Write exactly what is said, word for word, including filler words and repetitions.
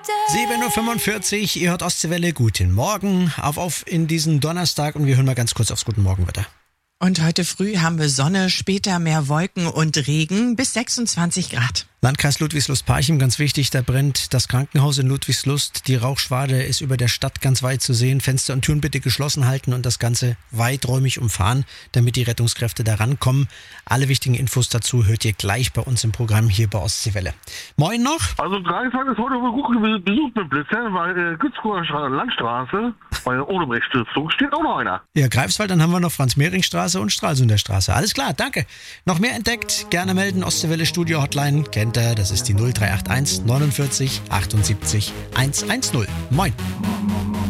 sieben Uhr fünfundvierzig, ihr hört Ostseewelle, guten Morgen, auf auf in diesen Donnerstag und wir hören mal ganz kurz aufs Guten Morgenwetter. Und heute früh haben wir Sonne, später mehr Wolken und Regen bis sechsundzwanzig Grad. Landkreis Ludwigslust-Parchim, ganz wichtig, da brennt das Krankenhaus in Ludwigslust. Die Rauchschwade ist über der Stadt ganz weit zu sehen. Fenster und Türen bitte geschlossen halten und das Ganze weiträumig umfahren, damit die Rettungskräfte da rankommen. Alle wichtigen Infos dazu hört ihr gleich bei uns im Programm hier bei Ostseewelle. Moin noch. Also Greifswald ist heute wohl gut besucht mit Blitzern, weil äh, Gützkower Landstraße bei der Odebrecht-Stiftung steht auch noch einer. Ja, Greifswald, dann haben wir noch Franz-Mehring-Straße und Stralsunder Straße. Alles klar, danke. Noch mehr entdeckt, gerne melden. Ostseewelle Studio Hotline, kennt ihr, das ist die null drei acht eins neunundvierzig achtundsiebzig hundertzehn. Moin.